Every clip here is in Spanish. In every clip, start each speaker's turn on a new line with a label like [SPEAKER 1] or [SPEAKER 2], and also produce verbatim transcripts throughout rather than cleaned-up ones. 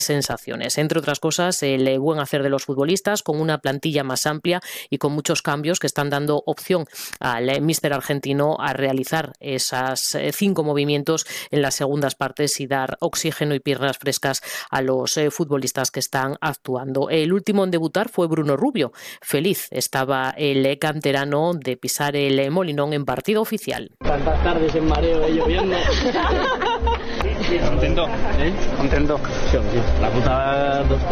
[SPEAKER 1] sensaciones. Entre otras cosas, el buen hacer de los futbolistas con una plantilla más amplia y con muchos cambios que están dando opción al míster argentino a realizar esas cinco movimientos en las segundas partes y dar oxígeno y piernas frescas a los eh, futbolistas que están actuando. El último en debutar fue Bruno Rubio. Feliz estaba el canterano de pisar el Molinón en partido oficial.
[SPEAKER 2] Tantas tardes en mareo y lloviendo.
[SPEAKER 3] Contento, ¿eh? Contento.
[SPEAKER 2] La puta dos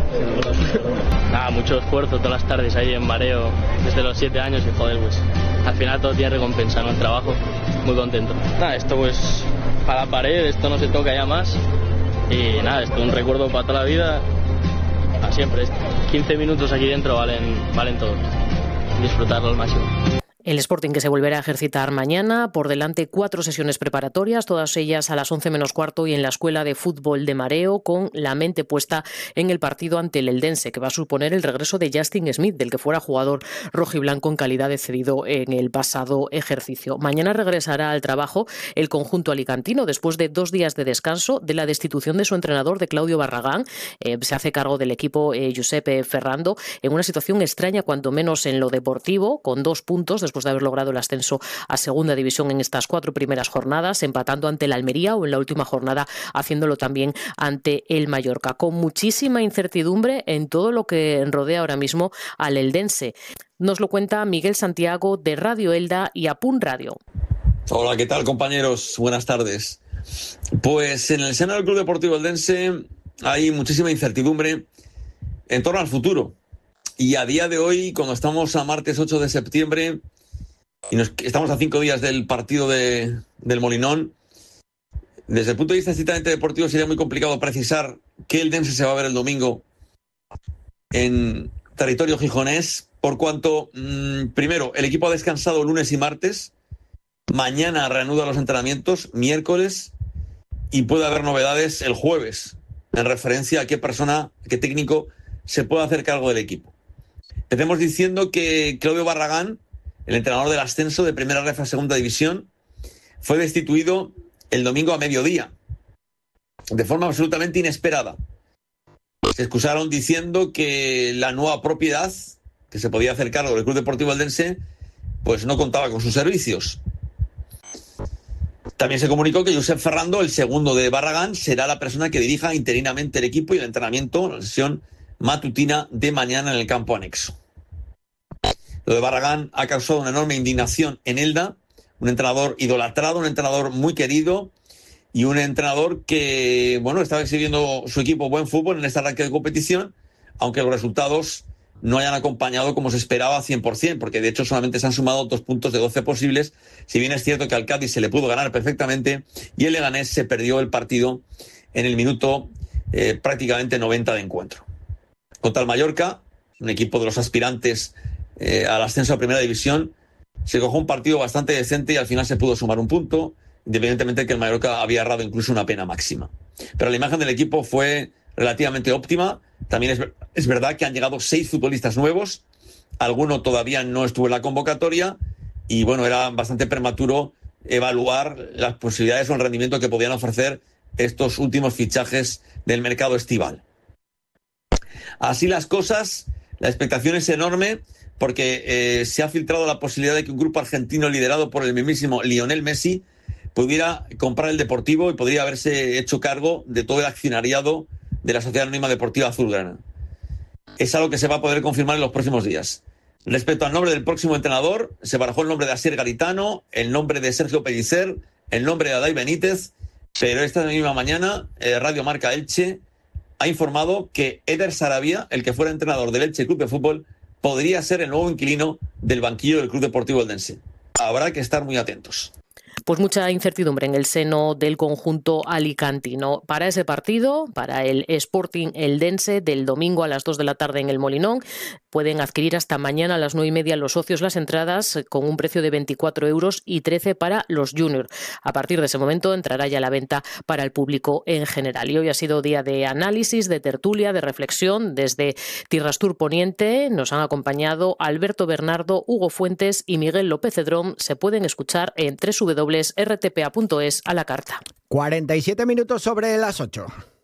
[SPEAKER 3] Nada, mucho esfuerzo todas las tardes ahí en mareo desde los siete años y joder, pues al final todo tiene recompensa, ¿no? El trabajo, muy contento. Nada, esto pues para la pared, esto no se toca ya más y nada, esto es un recuerdo para toda la vida, para siempre. quince minutos aquí dentro valen, valen todo, disfrutarlo al máximo.
[SPEAKER 1] El Sporting que se volverá a ejercitar mañana, por delante cuatro sesiones preparatorias, todas ellas a las once menos cuarto y en la Escuela de Fútbol de Mareo, con la mente puesta en el partido ante el Eldense, que va a suponer el regreso de Justin Smith, del que fuera jugador rojiblanco en calidad de cedido en el pasado ejercicio. Mañana regresará al trabajo el conjunto alicantino después de dos días de descanso de la destitución de su entrenador, de Claudio Barragán. Eh, se hace cargo del equipo eh, Giuseppe Ferrando, en una situación extraña cuanto menos en lo deportivo, con dos puntos después de haber logrado el ascenso a segunda división en estas cuatro primeras jornadas, empatando ante el Almería o en la última jornada haciéndolo también ante el Mallorca, con muchísima incertidumbre en todo lo que rodea ahora mismo al Eldense. Nos lo cuenta Miguel Santiago de Radio Elda y Apun Radio.
[SPEAKER 4] Hola, ¿qué tal, compañeros? Buenas tardes. Pues en el seno del Club Deportivo Eldense hay muchísima incertidumbre en torno al futuro. Y a día de hoy, cuando estamos a martes ocho de septiembre y nos, estamos a cinco días del partido de, del Molinón, desde el punto de vista estrictamente deportivo sería muy complicado precisar qué Eldense se va a ver el domingo en territorio gijonés, por cuanto, mmm, primero, el equipo ha descansado lunes y martes, mañana reanuda los entrenamientos, miércoles, y puede haber novedades el jueves, en referencia a qué persona, qué técnico se puede hacer cargo del equipo. Empecemos diciendo que Claudio Barragán, el entrenador del ascenso de Primera Ref a Segunda División, fue destituido el domingo a mediodía, de forma absolutamente inesperada. Se excusaron diciendo que la nueva propiedad, que se podía hacer cargo del Club Deportivo Eldense, pues no contaba con sus servicios. También se comunicó que Josep Ferrando, el segundo de Barragán, será la persona que dirija interinamente el equipo y el entrenamiento, la sesión matutina de mañana en el campo anexo. Lo de Barragán ha causado una enorme indignación en Elda, un entrenador idolatrado, un entrenador muy querido y un entrenador que, bueno, estaba exhibiendo su equipo buen fútbol en este arranque de competición, aunque los resultados no hayan acompañado como se esperaba cien por ciento, porque de hecho solamente se han sumado dos puntos de doce posibles, si bien es cierto que al Cádiz se le pudo ganar perfectamente y el Leganés se perdió el partido en el minuto eh, prácticamente noventa de encuentro. Contra el Mallorca, un equipo de los aspirantes eh, al ascenso a Primera División, se cogió un partido bastante decente y al final se pudo sumar un punto, independientemente de que el Mallorca había errado incluso una pena máxima. Pero la imagen del equipo fue relativamente óptima. También es, es verdad que han llegado seis futbolistas nuevos, alguno todavía no estuvo en la convocatoria y bueno, era bastante prematuro evaluar las posibilidades o el rendimiento que podían ofrecer estos últimos fichajes del mercado estival. Así las cosas, la expectación es enorme porque eh, se ha filtrado la posibilidad de que un grupo argentino liderado por el mismísimo Lionel Messi pudiera comprar el Deportivo y podría haberse hecho cargo de todo el accionariado de la Sociedad Anónima Deportiva Azulgrana. Es algo que se va a poder confirmar en los próximos días. Respecto al nombre del próximo entrenador, se barajó el nombre de Asier Garitano, el nombre de Sergio Pellicer, el nombre de Adai Benítez, pero esta misma mañana eh, Radio Marca Elche ha informado que Eder Sarabia, el que fuera entrenador del Elche Club de Fútbol, podría ser el nuevo inquilino del banquillo del Club Deportivo Eldense. Habrá que estar muy atentos.
[SPEAKER 1] Pues mucha incertidumbre en el seno del conjunto alicantino para ese partido, para el Sporting Eldense del domingo a las dos de la tarde en el Molinón. Pueden adquirir hasta mañana a las nueve y media los socios las entradas con un precio de veinticuatro euros y trece para los juniors. A partir de ese momento entrará ya la venta para el público en general. Y hoy ha sido día de análisis, de tertulia, de reflexión. Desde Tirrastur Poniente nos han acompañado Alberto Bernardo, Hugo Fuentes y Miguel López Cedrón. Se pueden escuchar en doble u doble u doble u punto r t p a punto es a la carta.
[SPEAKER 5] cuarenta y siete minutos sobre las ocho.